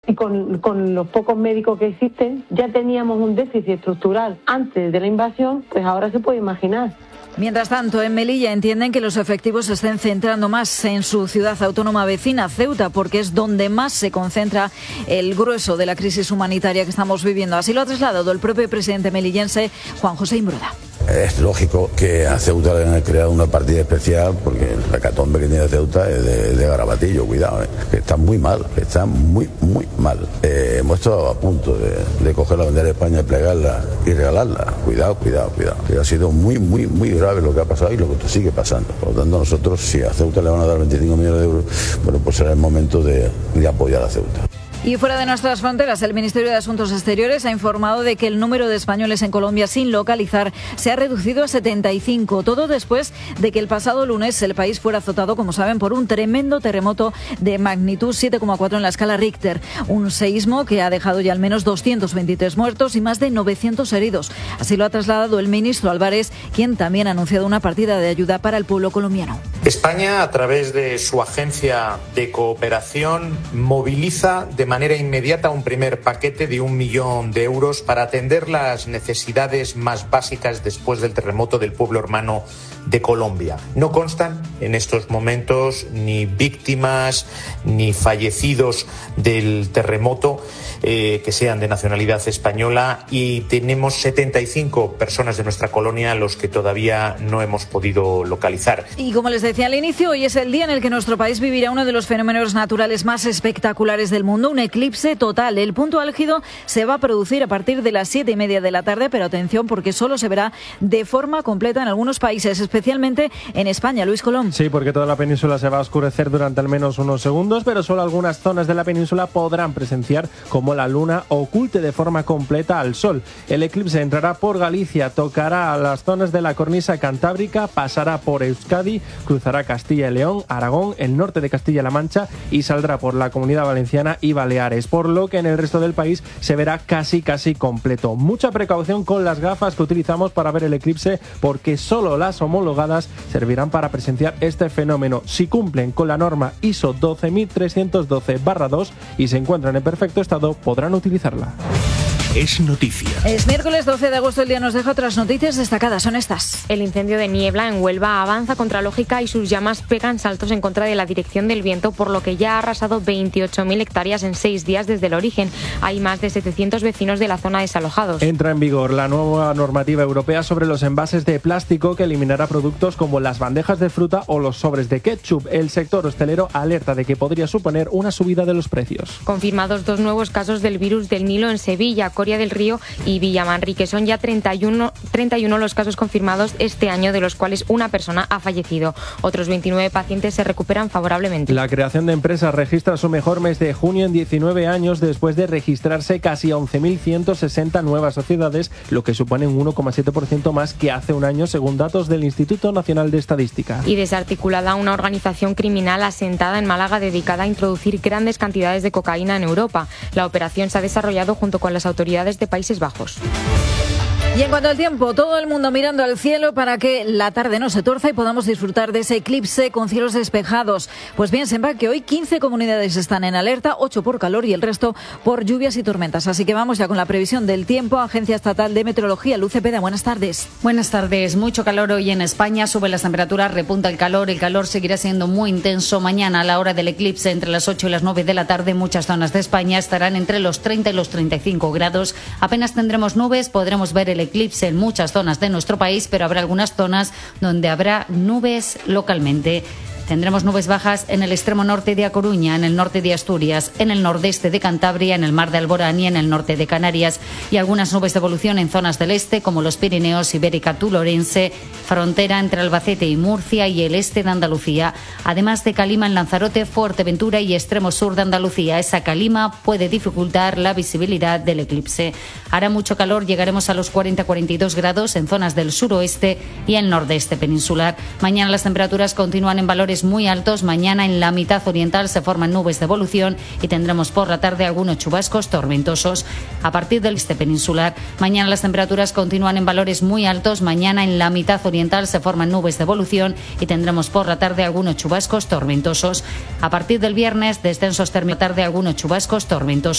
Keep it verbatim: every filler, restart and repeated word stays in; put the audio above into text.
y con, con los pocos médicos que existen, ya teníamos un déficit estructural antes de la invasión, pues ahora se puede imaginar. Mientras tanto, en Melilla entienden que los efectivos se estén centrando más en su ciudad autónoma vecina, Ceuta, porque es donde más se concentra el grueso de la crisis humanitaria que estamos viviendo. Así lo ha trasladado el propio presidente melillense, Juan José Imbroda. Es lógico que a Ceuta le han creado una partida especial porque la hecatombe que tiene Ceuta es de, de garabatillo, cuidado, ¿eh? Que está muy mal, que está muy, muy mal. Eh, hemos estado a punto de, de coger la bandera de España, plegarla y regalarla. Cuidado, cuidado, cuidado. Que ha sido muy, muy, muy grave lo que ha pasado y lo que sigue pasando. Por lo tanto, nosotros, si a Ceuta le van a dar veinticinco millones de euros, bueno, pues será el momento de, de apoyar a Ceuta. Y fuera de nuestras fronteras, el Ministerio de Asuntos Exteriores ha informado de que el número de españoles en Colombia sin localizar se ha reducido a setenta y cinco, todo después de que el pasado lunes el país fuera azotado, como saben, por un tremendo terremoto de magnitud siete coma cuatro en la escala Richter, un seísmo que ha dejado ya al menos doscientos veintitrés muertos y más de novecientos heridos. Así lo ha trasladado el ministro Álvarez, quien también ha anunciado una partida de ayuda para el pueblo colombiano. España, a través de su agencia de cooperación, moviliza de manera inmediata un primer paquete de un millón de euros para atender las necesidades más básicas después del terremoto del pueblo hermano de Colombia. No constan en estos momentos ni víctimas ni fallecidos del terremoto eh, que sean de nacionalidad española, y tenemos setenta y cinco personas de nuestra colonia a los que todavía no hemos podido localizar. Y como les decía al inicio, hoy es el día en el que nuestro país vivirá uno de los fenómenos naturales más espectaculares del mundo, un eclipse total. El punto álgido se va a producir a partir de las siete y media de la tarde, pero atención porque solo se verá de forma completa en algunos países, especialmente en España. Luis Colón. Sí, porque toda la península se va a oscurecer durante al menos unos segundos, pero solo algunas zonas de la península podrán presenciar cómo la luna oculte de forma completa al sol. El eclipse entrará por Galicia, tocará a las zonas de la cornisa cantábrica, pasará por Euskadi, cruzará Castilla y León, Aragón, el norte de Castilla-La Mancha y saldrá por la Comunidad Valenciana y Baleares, por lo que en el resto del país se verá casi casi completo. Mucha precaución con las gafas que utilizamos para ver el eclipse, porque solo las homologadas servirán para presenciar este fenómeno. Si cumplen con la norma I S O doce mil trescientos doce barra dos y se encuentran en perfecto estado, podrán utilizarla. Es noticia. Es miércoles doce de agosto, el día nos deja otras noticias destacadas, son estas. El incendio de Niebla en Huelva avanza contra lógica y sus llamas pegan saltos en contra de la dirección del viento, por lo que ya ha arrasado veintiocho mil hectáreas en seis días desde el origen. Hay más de setecientos vecinos de la zona desalojados. Entra en vigor la nueva normativa europea sobre los envases de plástico, que eliminará productos como las bandejas de fruta o los sobres de ketchup. El sector hostelero alerta de que podría suponer una subida de los precios. Confirmados dos nuevos casos del virus del Nilo en Sevilla, Coria del Río y Villamanrique. Son ya treinta y uno, treinta y uno los casos confirmados este año, de los cuales una persona ha fallecido. Otros veintinueve pacientes se recuperan favorablemente. La creación de empresas registra su mejor mes de junio en diecinueve años, después de registrarse casi once mil ciento sesenta nuevas sociedades, lo que supone un uno coma siete por ciento más que hace un año, según datos del Instituto Nacional de Estadística. Y desarticulada una organización criminal asentada en Málaga dedicada a introducir grandes cantidades de cocaína en Europa. La operación se ha desarrollado junto con las autoridades de Países Bajos. Y en cuanto al tiempo, todo el mundo mirando al cielo para que la tarde no se torza y podamos disfrutar de ese eclipse con cielos despejados. Pues bien, sepa que hoy quince comunidades están en alerta, ocho por calor y el resto por lluvias y tormentas. Así que vamos ya con la previsión del tiempo. Agencia Estatal de Meteorología, Luz Cepeda, buenas tardes. Buenas tardes. Mucho calor hoy en España, suben las temperaturas, repunta el calor. El calor seguirá siendo muy intenso. Mañana, a la hora del eclipse, entre las ocho y las nueve de la tarde, muchas zonas de España estarán entre los treinta y los treinta y cinco grados. Apenas tendremos nubes, podremos ver el eclipse en muchas zonas de nuestro país, pero habrá algunas zonas donde habrá nubes localmente. Tendremos nubes bajas en el extremo norte de A Coruña, en el norte de Asturias, en el nordeste de Cantabria, en el mar de Alborán y en el norte de Canarias, y algunas nubes de evolución en zonas del este como los Pirineos, Ibérica, Tulorense, frontera entre Albacete y Murcia y el este de Andalucía, además de calima en Lanzarote, Fuerteventura y extremo sur de Andalucía. Esa calima puede dificultar la visibilidad del eclipse. Hará mucho calor, llegaremos a los cuarenta a cuarenta y dos grados en zonas del suroeste y el nordeste peninsular. Mañana las temperaturas continúan en valores muy altos. Mañana en la mitad oriental se forman nubes de evolución y tendremos por la tarde algunos chubascos tormentosos. A partir del este peninsular, mañana las temperaturas continúan en valores muy altos. Mañana en la mitad oriental se forman nubes de evolución y tendremos por la tarde algunos chubascos tormentosos. A partir del viernes, descensos térmicos, tarde algunos chubascos tormentosos.